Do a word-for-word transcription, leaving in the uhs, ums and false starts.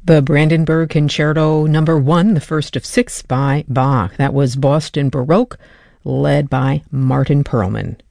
The Brandenburg Concerto Number One, the first of six by Bach. That was Boston Baroque, led by Martin Perlman.